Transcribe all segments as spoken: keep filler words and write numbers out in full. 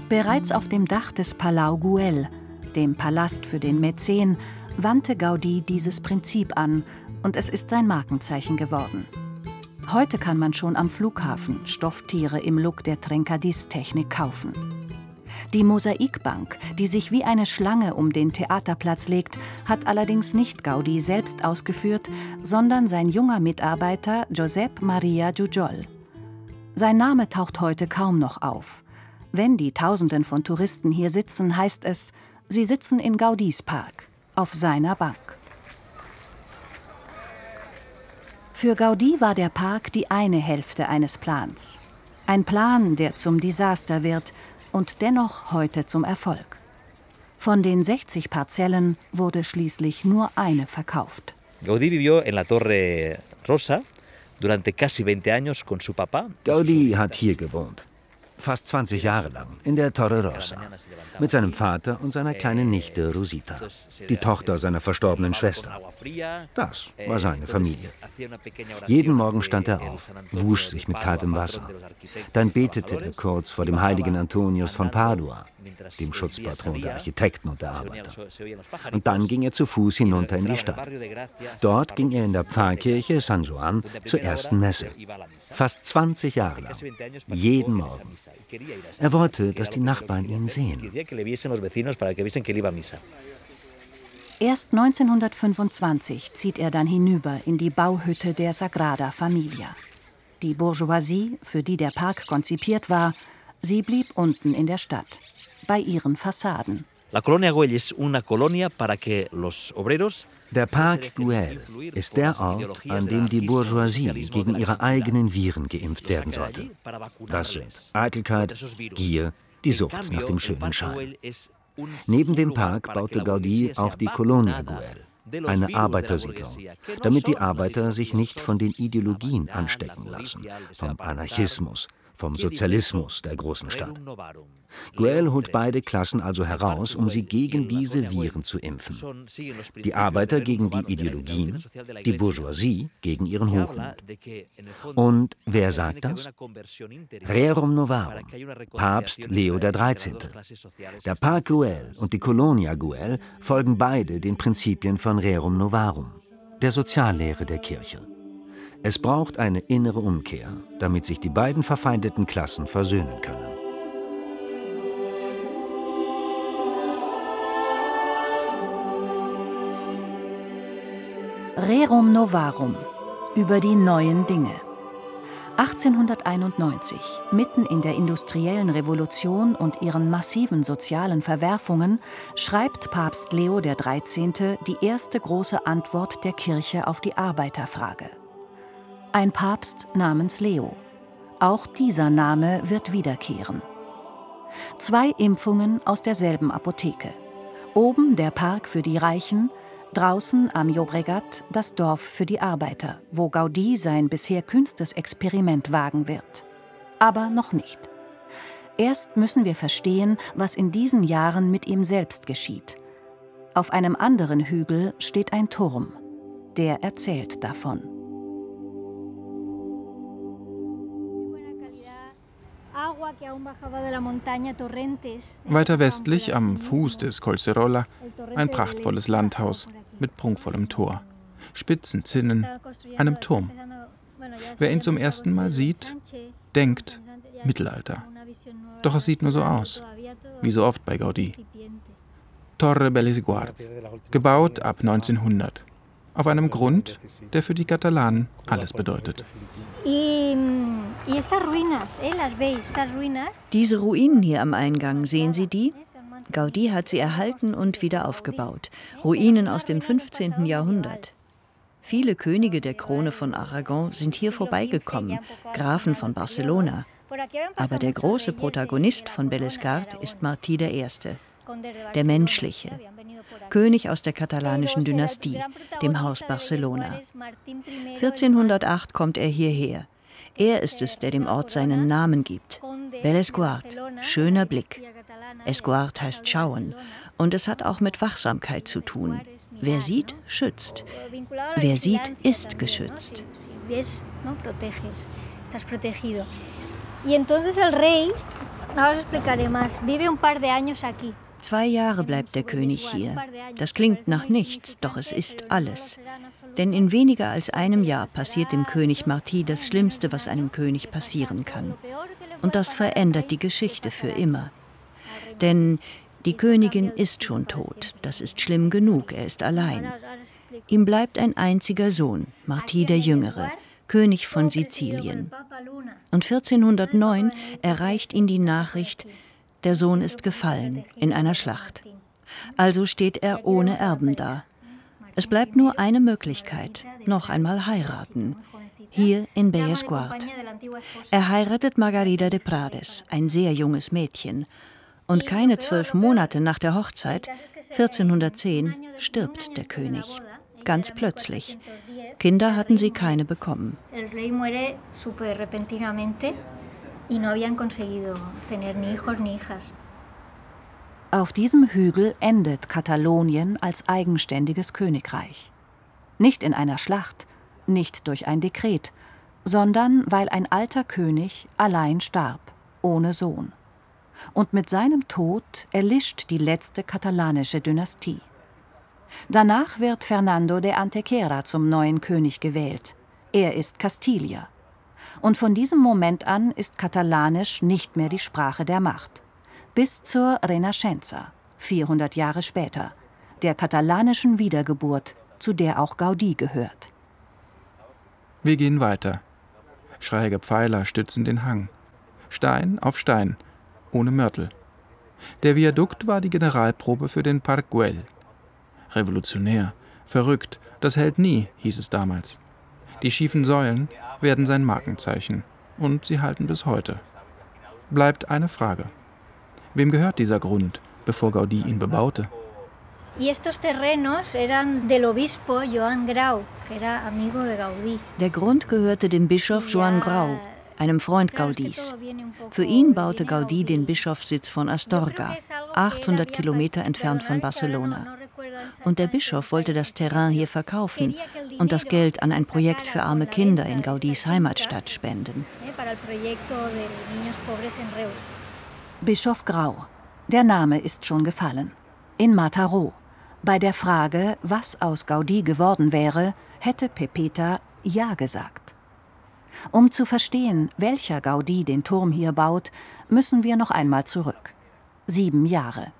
Bereits auf dem Dach des Palau Güell, dem Palast für den Mäzen, wandte Gaudí dieses Prinzip an und es ist sein Markenzeichen geworden. Heute kann man schon am Flughafen Stofftiere im Look der Trencadís-Technik kaufen. Die Mosaikbank, die sich wie eine Schlange um den Theaterplatz legt, hat allerdings nicht Gaudí selbst ausgeführt, sondern sein junger Mitarbeiter Josep Maria Jujol. Sein Name taucht heute kaum noch auf. Wenn die Tausenden von Touristen hier sitzen, heißt es, sie sitzen in Gaudís Park, auf seiner Bank. Für Gaudí war der Park die eine Hälfte eines Plans. Ein Plan, der zum Desaster wird und dennoch heute zum Erfolg. Von den sechzig Parzellen wurde schließlich nur eine verkauft. Gaudí vivió en la Torre Rosa durante casi veinte años con su papá. Gaudí hat hier gewohnt. Fast zwanzig Jahre lang, in der Torre Rosa, mit seinem Vater und seiner kleinen Nichte Rosita, die Tochter seiner verstorbenen Schwester. Das war seine Familie. Jeden Morgen stand er auf, wusch sich mit kaltem Wasser. Dann betete er kurz vor dem heiligen Antonius von Padua, dem Schutzpatron der Architekten und der Arbeiter. Und dann ging er zu Fuß hinunter in die Stadt. Dort ging er in der Pfarrkirche San Juan zur ersten Messe. Fast zwanzig Jahre lang, jeden Morgen. Er wollte, dass die Nachbarn ihn sehen. Erst neunzehnhundertfünfundzwanzig zieht er dann hinüber in die Bauhütte der Sagrada Familia. Die Bourgeoisie, für die der Park konzipiert war, sie blieb unten in der Stadt, bei ihren Fassaden. La Colonia Güell es una colonia para que los obreros. Der Park Güell ist der Ort, an dem die Bourgeoisie gegen ihre eigenen Viren geimpft werden sollte. Das sind Eitelkeit, Gier, die Sucht nach dem schönen Schein. Neben dem Park baute Gaudí auch die Colonia Güell, eine Arbeitersiedlung, damit die Arbeiter sich nicht von den Ideologien anstecken lassen, vom Anarchismus, vom Sozialismus der großen Stadt. Güell holt beide Klassen also heraus, um sie gegen diese Viren zu impfen. Die Arbeiter gegen die Ideologien, die Bourgeoisie gegen ihren Hochmut. Und wer sagt das? Rerum Novarum, Papst Leo der dreizehnte. Der Park Güell und die Colonia Güell folgen beide den Prinzipien von Rerum Novarum, der Soziallehre der Kirche. Es braucht eine innere Umkehr, damit sich die beiden verfeindeten Klassen versöhnen können. Rerum Novarum, über die neuen Dinge. achtzehnhunderteinundneunzig, mitten in der industriellen Revolution und ihren massiven sozialen Verwerfungen, schreibt Papst Leo der dreizehnte die erste große Antwort der Kirche auf die Arbeiterfrage. Ein Papst namens Leo. Auch dieser Name wird wiederkehren. Zwei Impfungen aus derselben Apotheke. Oben der Park für die Reichen, draußen am Llobregat das Dorf für die Arbeiter, wo Gaudí sein bisher kühnstes Experiment wagen wird. Aber noch nicht. Erst müssen wir verstehen, was in diesen Jahren mit ihm selbst geschieht. Auf einem anderen Hügel steht ein Turm. Der erzählt davon. Weiter westlich, am Fuß des Collserola, ein prachtvolles Landhaus mit prunkvollem Tor, spitzen Zinnen, einem Turm. Wer ihn zum ersten Mal sieht, denkt Mittelalter. Doch es sieht nur so aus, wie so oft bei Gaudí. Torre Bellesguard, gebaut ab neunzehnhundert, auf einem Grund, der für die Katalanen alles bedeutet. Diese Ruinen hier am Eingang, sehen Sie die? Gaudí hat sie erhalten und wieder aufgebaut. Ruinen aus dem fünfzehnten Jahrhundert. Viele Könige der Krone von Aragon sind hier vorbeigekommen, Grafen von Barcelona. Aber der große Protagonist von Bellesguard ist Martí der Erste, der Menschliche, König aus der katalanischen Dynastie, dem Haus Barcelona. vierzehnhundertacht kommt er hierher. Er ist es, der dem Ort seinen Namen gibt. Bellesguard, schöner Blick. Esguard heißt schauen. Und es hat auch mit Wachsamkeit zu tun. Wer sieht, schützt. Wer sieht, ist geschützt. Zwei Jahre bleibt der König hier. Das klingt nach nichts, doch es ist alles. Denn in weniger als einem Jahr passiert dem König Martí das Schlimmste, was einem König passieren kann. Und das verändert die Geschichte für immer. Denn die Königin ist schon tot. Das ist schlimm genug, er ist allein. Ihm bleibt ein einziger Sohn, Martí der Jüngere, König von Sizilien. Und vierzehnhundertneun erreicht ihn die Nachricht, der Sohn ist gefallen in einer Schlacht. Also steht er ohne Erben da. Es bleibt nur eine Möglichkeit, noch einmal heiraten. Hier in Bellesguard. Er heiratet Margarida de Prades, ein sehr junges Mädchen. Und keine zwölf Monate nach der Hochzeit, vierzehnhundertzehn, stirbt der König. Ganz plötzlich. Kinder hatten sie keine bekommen. Auf diesem Hügel endet Katalonien als eigenständiges Königreich. Nicht in einer Schlacht, nicht durch ein Dekret, sondern weil ein alter König allein starb, ohne Sohn. Und mit seinem Tod erlischt die letzte katalanische Dynastie. Danach wird Fernando de Antequera zum neuen König gewählt. Er ist Kastilier. Und von diesem Moment an ist Katalanisch nicht mehr die Sprache der Macht. Bis zur Renaixença, vierhundert Jahre später, der katalanischen Wiedergeburt, zu der auch Gaudí gehört. Wir gehen weiter. Schräge Pfeiler stützen den Hang. Stein auf Stein, ohne Mörtel. Der Viadukt war die Generalprobe für den Parc Güell. Revolutionär, verrückt, das hält nie, hieß es damals. Die schiefen Säulen werden sein Markenzeichen. Und sie halten bis heute. Bleibt eine Frage. Wem gehört dieser Grund, bevor Gaudí ihn bebaute? Der Grund gehörte dem Bischof Joan Grau, einem Freund Gaudís. Für ihn baute Gaudí den Bischofssitz von Astorga, achthundert Kilometer entfernt von Barcelona. Und der Bischof wollte das Terrain hier verkaufen und das Geld an ein Projekt für arme Kinder in Gaudís Heimatstadt spenden. Bischof Grau. Der Name ist schon gefallen. In Mataró. Bei der Frage, was aus Gaudí geworden wäre, hätte Pepeta Ja gesagt. Um zu verstehen, welcher Gaudí den Turm hier baut, müssen wir noch einmal zurück. Sieben Jahre.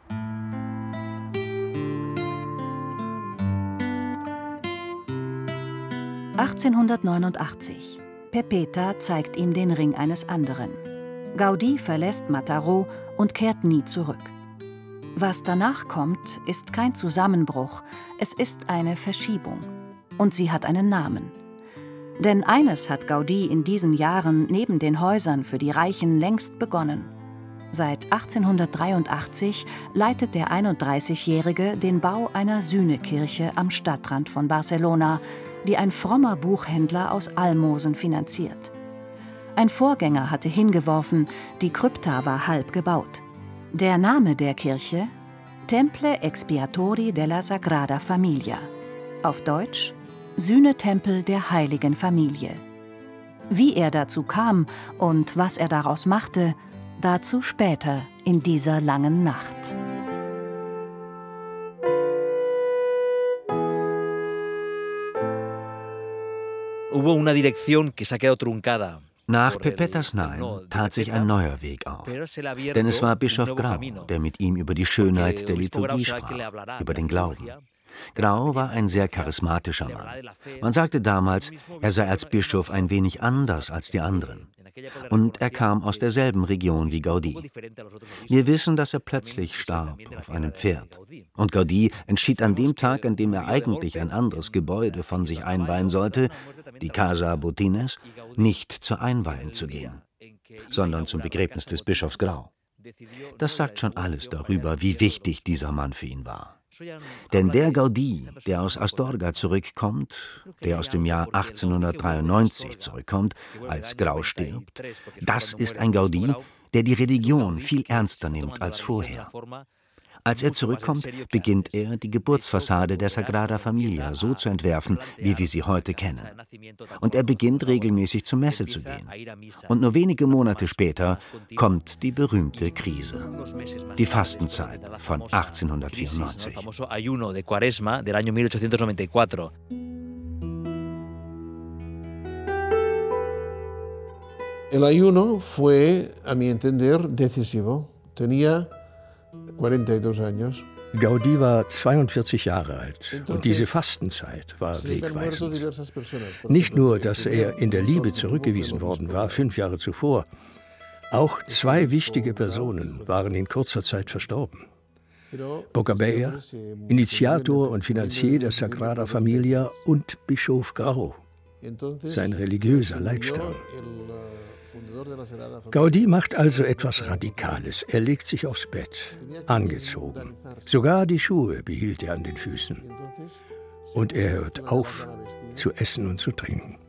achtzehnhundertneunundachtzig. Pepeta zeigt ihm den Ring eines anderen. Gaudí verlässt Mataró und kehrt nie zurück. Was danach kommt, ist kein Zusammenbruch, es ist eine Verschiebung. Und sie hat einen Namen. Denn eines hat Gaudí in diesen Jahren neben den Häusern für die Reichen längst begonnen. Seit achtzehnhundertdreiundachtzig leitet der einunddreißigjährige den Bau einer Sühnekirche am Stadtrand von Barcelona, die ein frommer Buchhändler aus Almosen finanziert. Ein Vorgänger hatte hingeworfen, die Krypta war halb gebaut. Der Name der Kirche? Temple Expiatori della Sagrada Familia. Auf Deutsch: Sühnetempel der Heiligen Familie. Wie er dazu kam und was er daraus machte, dazu später in dieser langen Nacht. Hubo una dirección que se ha quedado truncada. Nach Pepetas Nein tat sich ein neuer Weg auf. Denn es war Bischof Grau, der mit ihm über die Schönheit der Liturgie sprach, über den Glauben. Grau war ein sehr charismatischer Mann. Man sagte damals, er sei als Bischof ein wenig anders als die anderen. Und er kam aus derselben Region wie Gaudí. Wir wissen, dass er plötzlich starb auf einem Pferd. Und Gaudí entschied an dem Tag, an dem er eigentlich ein anderes Gebäude von sich einweihen sollte, die Casa Botines, nicht zur Einweihung zu gehen, sondern zum Begräbnis des Bischofs Grau. Das sagt schon alles darüber, wie wichtig dieser Mann für ihn war. Denn der Gaudí, der aus Astorga zurückkommt, der aus dem Jahr achtzehnhundertdreiundneunzig zurückkommt, als Grau stirbt, das ist ein Gaudí, der die Religion viel ernster nimmt als vorher. Als er zurückkommt, beginnt er, die Geburtsfassade der Sagrada Familia so zu entwerfen, wie wir sie heute kennen. Und er beginnt regelmäßig zur Messe zu gehen. Und nur wenige Monate später kommt die berühmte Krise, die Fastenzeit von achtzehnhundertvierundneunzig. El ayuno fue, a mi entender, decisivo. Tenía cuarenta y dos años. Gaudí war zweiundvierzig Jahre alt und diese Fastenzeit war wegweisend. Nicht nur, dass er in der Liebe zurückgewiesen worden war, fünf Jahre zuvor, auch zwei wichtige Personen waren in kurzer Zeit verstorben. Boccabella, Initiator und Finanzier der Sagrada Familia, und Bischof Grau, sein religiöser Leitstern. Gaudí macht also etwas Radikales. Er legt sich aufs Bett, angezogen. Sogar die Schuhe behielt er an den Füßen. Und er hört auf, zu essen und zu trinken.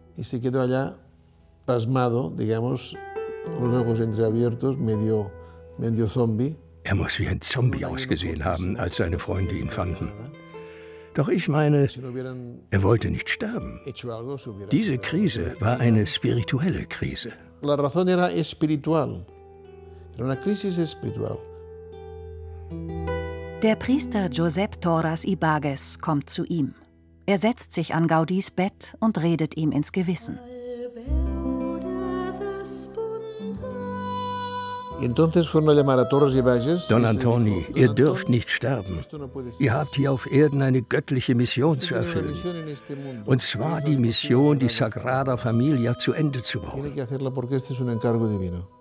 Er muss wie ein Zombie ausgesehen haben, als seine Freunde ihn fanden. Doch ich meine, er wollte nicht sterben. Diese Krise war eine spirituelle Krise. La razón era espiritual. Era una crisis espiritual. Der Priester Josep Torras y Bages kommt zu ihm. Er setzt sich an Gaudís Bett und redet ihm ins Gewissen. Don Antoni, ihr dürft nicht sterben. Ihr habt hier auf Erden eine göttliche Mission zu erfüllen. Und zwar die Mission, die Sagrada Familia zu Ende zu bauen.